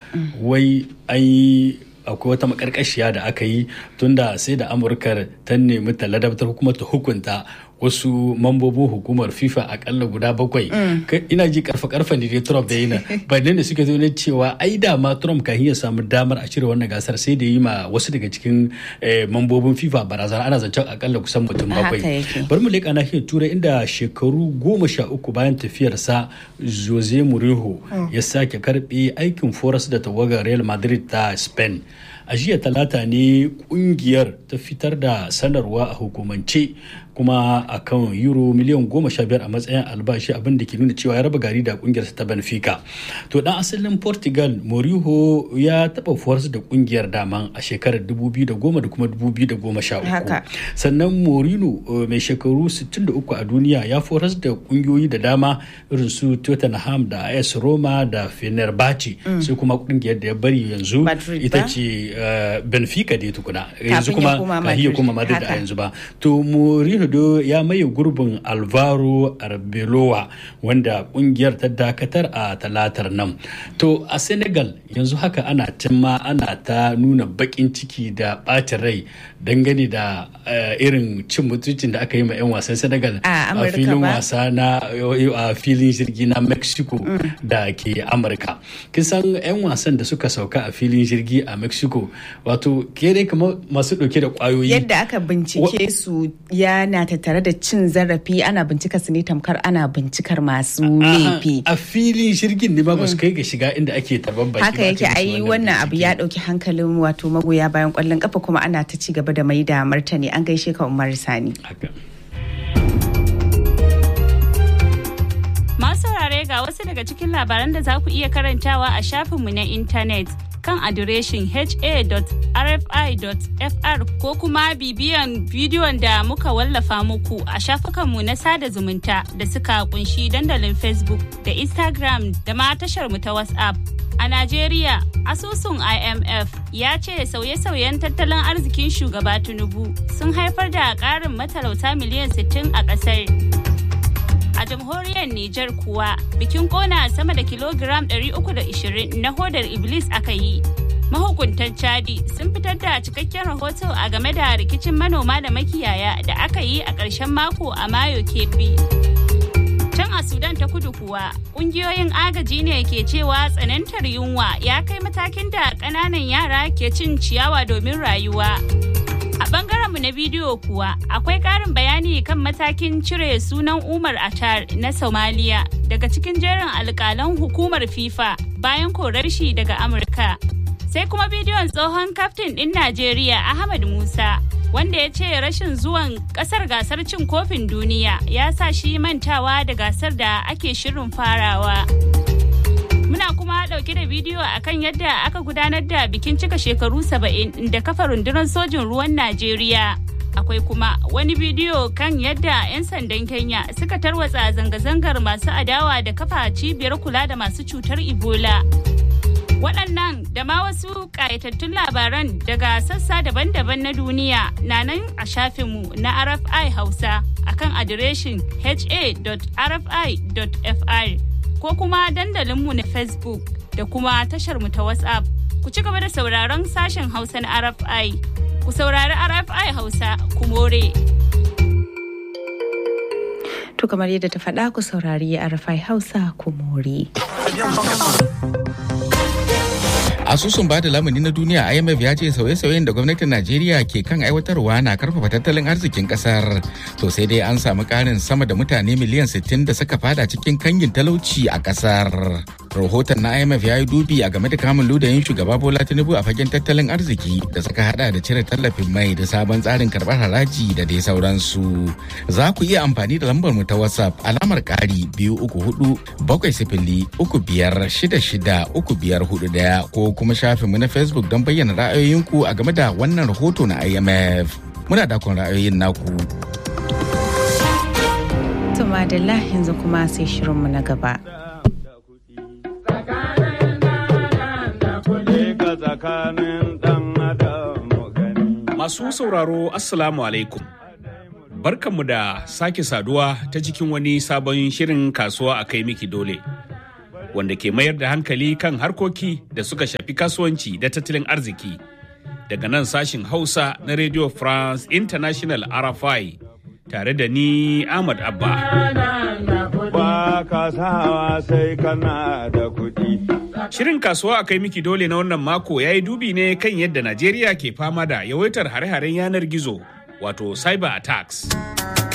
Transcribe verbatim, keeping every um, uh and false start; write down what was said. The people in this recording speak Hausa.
wai an yi akwai wata makarkashiya da aka yi tunda sai da Amurka ta nemi ta ladabtar kuma ta hukunta wasu mambobin hukumar FIFA akalla guda bakwai. Ina ji karfa karfa ne dai Trump da yi nan. Bayan da suka zo ne cewa ai da ma Trump kan iya samu damar a cire wannan gasar sai da yi ma wasu daga cikin mambobin FIFA barazana, ana zancen akalla kusan mutum bakwai. Bari mu leƙa nahiyar Turai inda shekaru goma sha uku bayan tafiyarsa Jose Mourinho ya sake karɓe aikin foras da tawagar Real Madrid ta Spain. A jiya talata ne kungiyar ta fitar da sanarwa a hukumance kuma a kan euro miliyan goma sha biyar a matsayin albashi, abin da ke nuna cewa ya raba gari da kungiyar ta Benfica. To dan asalin Portugal Mourinho ya taba foras da kungiyar daman a shekarar dubu biyu da goma da kuma dubu biyu da goma sha uku. Sannan Mourinho mai shekaru sittin da uku a duniya ya foras da kungiyoyi da dama irin su Tottenham da A S Roma da Fenerbahce, sai kuma kungiyar da ya bari yanzu ita ce Benfica dai tukuna yanzu kuma kahiya kuma Madrid a yanzu ba. To Mourinho ya maye gurbin Alvaro Arbeloa wanda kungiyar ta dakatar a talatar nan. To a Senegal yanzu haka ana cimma ana ta nuna bakin ciki da bacin rai dangane da irin cin mutuncin da aka yi ma 'yan wasan Senegal a filin wasa na a filin jirgi na Mexico da ke Amurka. Kisan 'yan wasan da suka sauka a filin jirgi a Mexico wato kere kamar masu dauke da kwayoyi, yadda aka bincike su yana tattare da cin zarafi, ana bincika su ne tamkar ana bincikar masu laifi a filin jirgin ne ba su kai ga shiga inda ake tarban baki. Haka yake, ai wannan abu ya dauki hankalin wato magoya bayan kwallon kafa kuma ana ta ci gaba da mai da martani. An gaishe ka Umar Sani. Masu saurare ga wasu daga cikin labaran da za ku iya karantawa a shafinmu na intanet kan adireshin h a dot r f i dot f r ko kuma bibiyan bidiyon da muka wallafa muku a shafukanmu na sada zumunta da suka kunshi dandalin Facebook da Instagram da ma tashar mu ta WhatsApp. A Najeriya, asusun I M F ya ce sauye-sauyen tattalin arzikin shugaba Tinubu sun haifar da ƙarin matalauta miliyan sittin a ƙasar. A jamhuriyar Nijar kuwa bikin kona sama da kilogiram ɗari uku da ashirin na hodar Iblis aka yi. Mahukuntan Chadi sun fitar da cikakken rahoto a game da rikicin manoma da makiyaya da aka yi a ƙarshen mako a Mayo Kebbi. Can a Sudan ta kudu kuwa, ƙungiyoyin agaji ne ke cewa tsanantar yunwa ya kai matakin da ƙananan yara ke cin ciyawa domin rayuwa. A ɓangarenmu na bidiyo kuwa akwai ƙarin bayani kan matakin cire sunan Umar Atar na Somalia daga cikin jerin alƙalan hukumar FIFA bayan korar shi daga Amurka. Sai kuma bidiyon tsohon kaftin ɗin Najeriya Ahmad Musa wanda ya ce rashin zuwan ƙasar gasar cin kofin duniya ya sa shi mantawa da gasar da ake shirin farawa. Muna kuma dauke da bidiyo akan yadda aka gudanar da bikin cika shekaru saba'in da kafa rundunar sojin ruwan Najeriya. Akwai kuma wani bidiyo kan yadda 'yan sandan Kenya suka tarwatsa zanga-zangar masu adawa da kafa cibiyar kula da masu cutar Ebola. Waɗannan da ma wasu ƙayatattun labaran daga sassa daban-daban na duniya na nan a shafinmu na R F I Hausa akan adireshin h a dot r f i dot f r. ko kuma dandalinmu na Facebook da kuma tasharmu ta WhatsApp. Ku ci gaba da sauraron sashen Hausa na R F I. Ku saurari R F I Hausa, ku more. To kamar yadda ta faɗa, ku saurari R F I Hausa, ku more. Asusun bada lamuni na duniya I M F ya ce sauye-sauyen da gwamnatin Najeriya ke kan aiwatarwa na karfafa tattalin arzikin kasar. To sai dai an samu karin sama da mutane miliyan sittin da suka fada cikin kangin talauci a kasar. Rahoton na I M F ya yi dubi a game da kamun ludayin shugaba Bola Tinubu a fagen tattalin arziki da suka hada da cire tallafin mai da sabon tsarin karbar haraji da dai sauransu. Za ku iya amfani da lambar mu ta WhatsApp alamar ƙari biyu uku hudu bakwai sifili uku biyar shida shida uku biyar hudu ɗaya ko kuma shafinmu na Facebook don bayyana ra'ayoyinku a game da wannan rahoto na I M F. Muna dakon ra'ayoyin naku. Tumadala yanzu kuma sai shirinmu na gaba. Masu sauraro Assalamu alaikum. Barkanmu da sake saduwa ta cikin wani sabon shirin kasuwa a kai miki dole. wanda ke mayar da hankali kan harkoki da suka shafi kasuwanci da tattalin arziki. Daga nan sashin Hausa na Radio France International R F I tare da ni Ahmad Abba. Ba ka sawa sai kana da kuɗi. Shirin kasuwa a kai miki dole na wannan mako ya yi dubi ne kan yadda Najeriya ke fama da yawaitar hare-haren yanar gizo wato cyber attacks.